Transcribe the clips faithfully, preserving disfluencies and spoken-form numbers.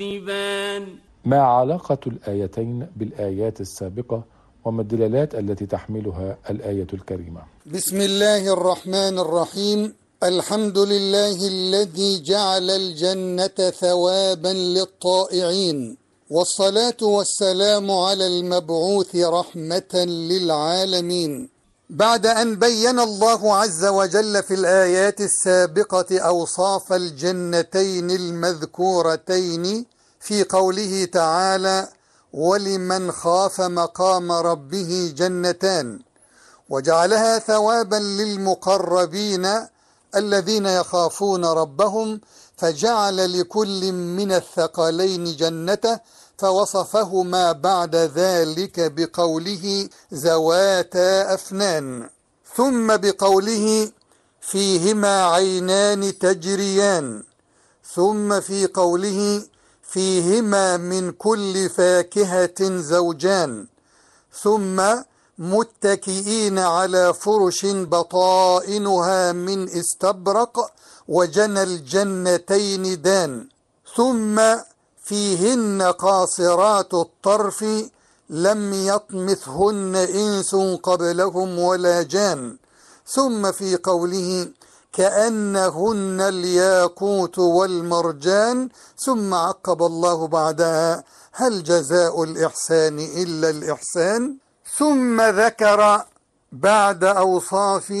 ما علاقة الآيتين بالآيات السابقة وما الدلالات التي تحملها الآية الكريمة؟ بسم الله الرحمن الرحيم. الحمد لله الذي جعل الجنة ثوابا للطائعين، والصلاة والسلام على المبعوث رحمة للعالمين. بعد أن بين الله عز وجل في الآيات السابقة أوصاف الجنتين المذكورتين في قوله تعالى: ولمن خاف مقام ربه جنتان، وجعلها ثوابا للمقربين الذين يخافون ربهم، فجعل لكل من الثقلين جنته، فوصفهما بعد ذلك بقوله ذواتا أفنان، ثم بقوله فيهما عينان تجريان، ثم في قوله فيهما من كل فاكهة زوجان، ثم متكئين على فرش بطائنها من استبرق وجنى الجنتين دان، ثم فيهن قاصرات الطرف لم يطمثهن إنس قبلهم ولا جان، ثم في قوله كأنهن الياقوت والمرجان، ثم عقب الله بعدها هل جزاء الإحسان إلا الإحسان. ثم ذكر بعد أوصاف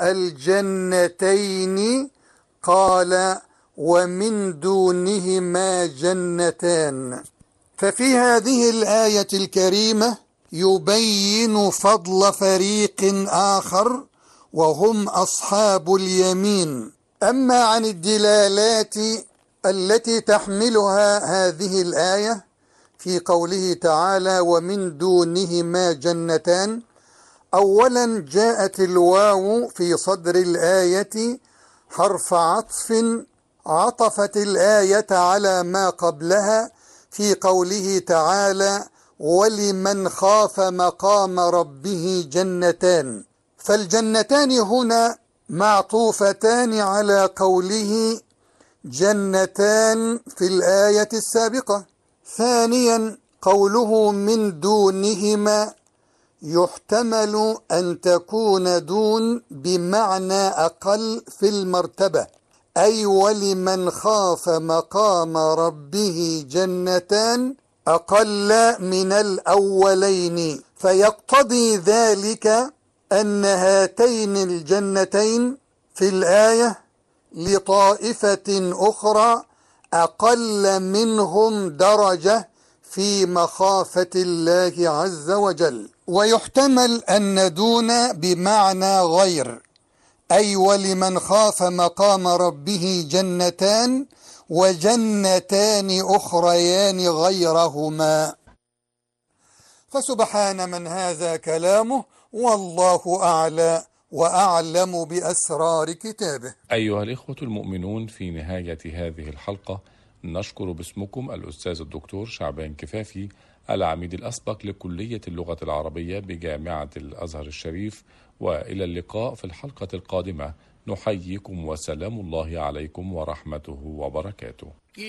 الجنتين قال ومن دونهما جنتان. ففي هذه الآية الكريمة يبين فضل فريق آخر وهم أصحاب اليمين. أما عن الدلالات التي تحملها هذه الآية في قوله تعالى ومن دونهما جنتان، أولا جاءت الواو في صدر الآية حرف عطف عطفت الآية على ما قبلها في قوله تعالى ولمن خاف مقام ربه جنتان، فالجنتان هنا معطوفتان على قوله جنتان في الآية السابقة. ثانيا قوله من دونهما يحتمل أن تكون دون بمعنى أقل في المرتبة، أي ولمن خاف مقام ربه جنتان أقل من الأولين، فيقتضي ذلك أن هاتين الجنتين في الآية لطائفة أخرى أقل منهم درجة في مخافة الله عز وجل. ويحتمل أن دون بمعنى غير، أي ولمن خاف مقام ربه جنتان وجنتان أخريان غيرهما. فسبحان من هذا كلامه، والله أعلى وأعلم بأسرار كتابه. أيها الإخوة المؤمنون، في نهاية هذه الحلقة نشكر باسمكم الأستاذ الدكتور شعبان كفافي، العميد الأسبق لكلية اللغة العربية بجامعة الأزهر الشريف، وإلى اللقاء في الحلقة القادمة. نحييكم وسلام الله عليكم ورحمته وبركاته.